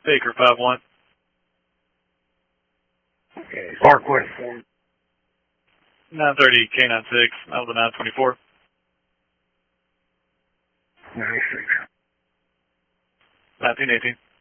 Baker 5-1. Okay, Parkwest 930 K96, that was a 924. 96. 1918.